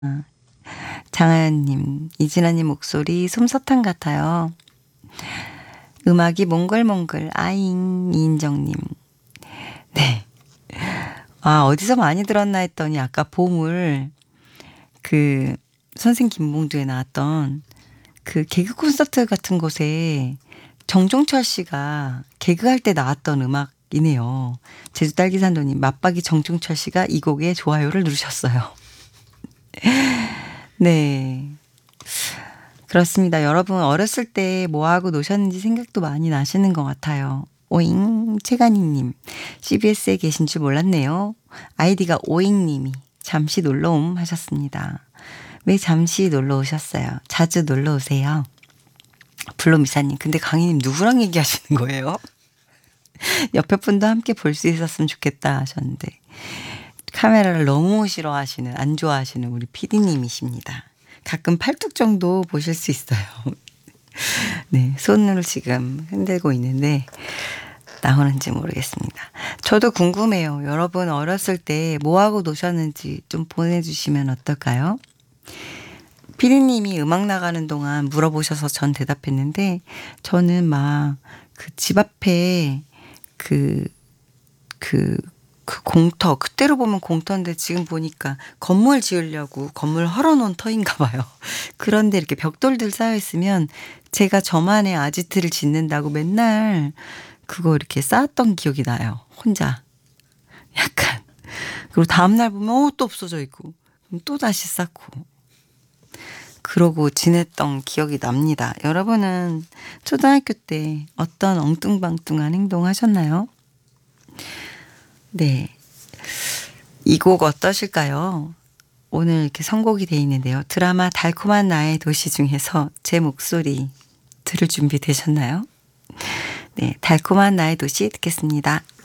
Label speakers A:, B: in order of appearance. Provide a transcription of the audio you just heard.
A: 장하연님, 이진아님 목소리 솜사탕 같아요. 음악이 몽글몽글, 아잉, 이인정님. 네. 아, 어디서 많이 들었나 했더니 아까 보물, 그, 선생 김봉두에 나왔던 그 개그 콘서트 같은 곳에 정종철 씨가 개그할 때 나왔던 음악이네요. 제주 딸기산도님, 맞박이 정종철 씨가 이 곡에 좋아요를 누르셨어요. 네. 그렇습니다. 여러분 어렸을 때 뭐하고 노셨는지 생각도 많이 나시는 것 같아요. 오잉 최간희님, CBS에 계신 줄 몰랐네요. 아이디가 오잉님이 잠시 놀러옴 하셨습니다. 왜 잠시 놀러 오셨어요? 자주 놀러 오세요. 블로미사님, 근데 강희님 누구랑 얘기하시는 거예요? 옆에 분도 함께 볼 수 있었으면 좋겠다 하셨는데 카메라를 너무 싫어하시는, 안 좋아하시는 우리 PD님이십니다. 가끔 팔뚝 정도 보실 수 있어요. 네, 손으로 지금 흔들고 있는데 나오는지 모르겠습니다. 저도 궁금해요. 여러분 어렸을 때 뭐하고 노셨는지 좀 보내주시면 어떨까요? 피디님이 음악 나가는 동안 물어보셔서 전 대답했는데 저는 막 그 집 앞에 그 공터, 그때로 보면 공터인데 지금 보니까 건물 지으려고 건물 헐어놓은 터인가 봐요. 그런데 이렇게 벽돌들 쌓여있으면 제가 저만의 아지트를 짓는다고 맨날 그거 이렇게 쌓았던 기억이 나요. 혼자. 약간. 그리고 다음날 보면 또 없어져 있고 그럼 또 다시 쌓고. 그러고 지냈던 기억이 납니다. 여러분은 초등학교 때 어떤 엉뚱방뚱한 행동 하셨나요? 네. 이 곡 어떠실까요? 오늘 이렇게 선곡이 돼 있는데요. 드라마 달콤한 나의 도시 중에서 제 목소리 들을 준비 되셨나요? 네. 달콤한 나의 도시 듣겠습니다.